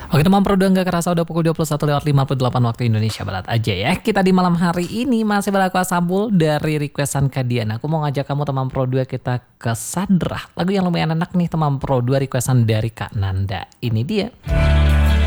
Oke teman Pro 2 nggak kerasa udah pukul 21:58 waktu Indonesia Barat aja ya. Kita di malam hari ini masih berlaku Sambul dari requestan Kak Dian. Aku mau ngajak kamu teman Pro 2 kita ke Sadrah. Lagu yang lumayan enak nih teman Pro 2 requestan dari Kak Nanda. Ini dia.